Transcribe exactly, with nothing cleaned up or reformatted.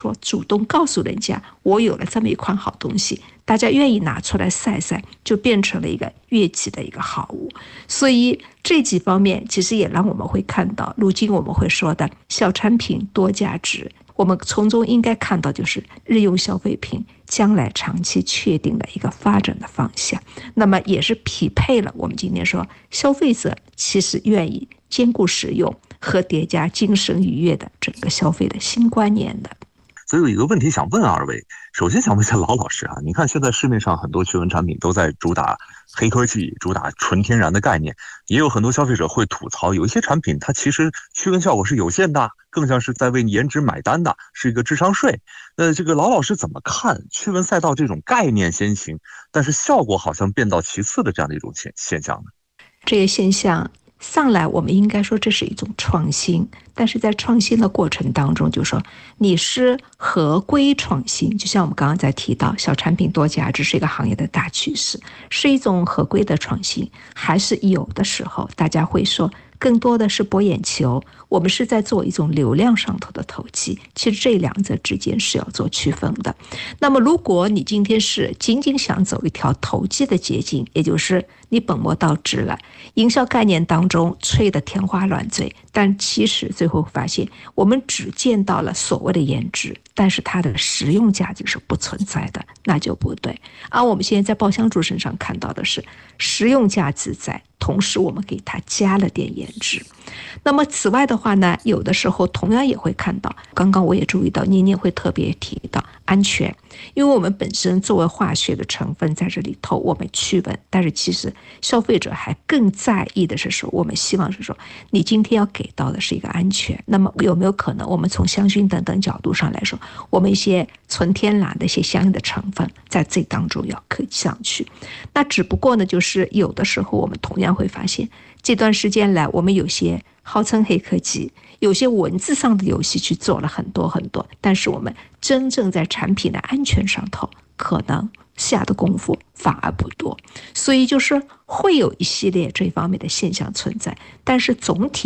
说主动告诉人家我有了这么一款好东西，大家愿意拿出来晒晒，就变成了一个跃起的一个好物。所以这几方面其实也让我们会看到，如今我们会说的小产品多价值，我们从中应该看到就是日用消费品将来长期确定的一个发展的方向。那么也是匹配了我们今天说消费者其实愿意兼顾实用和叠加精神愉悦的整个消费的新观念的。 所以有一个问题想问二位，首先想问一下老老师啊，你看现在市面上很多驱蚊产品都在主打黑科技，主打纯天然的概念，也有很多消费者会吐槽，有一些产品它其实驱蚊效果是有限的，更像是在为颜值买单的，是一个智商税。那这个老老师怎么看驱蚊赛道这种概念先行，但是效果好像变到其次的这样的一种现现象呢？ 这个现象上来我们应该说这是一种创新，但是在创新的过程当中，就说你是合规创新，就像我们刚刚在提到小产品多价值是一个行业的大趋势，是一种合规的创新，还是有的时候大家会说更多的是博眼球，我们是在做一种流量上头的投机，其实这两者之间是要做区分的。那么如果你今天是仅仅想走一条投机的捷径，也就是你本末倒置了，营销概念当中吹得天花乱坠，但其实最后发现我们只见到了所谓的颜值，但是它的实用价值是不存在的，那就不对。而我们现在在爆香珠身上看到的是实用价值在，同时我们给它加了点颜值。那么此外的话呢，有的时候同样也会看到，刚刚我也注意到念念会特别提到安全，因为我们本身作为化学的成分在这里头我们驱蚊，但是其实消费者还更在意的是说，我们希望是说你今天要给到的是一个安全。那么有没有可能我们从香薰等等角度上来说，我们一些纯天然的一些相应的成分在这当中要可以上去。那只不过呢，就是有的时候我们同样会发现，这段时间来我们有些号称黑科技，有些文字上的游戏去做了很多很多，但是我们真正在产品的安全上头可能下的功夫反而不多，所以就是会有一系列这方面的现象存在，但是总体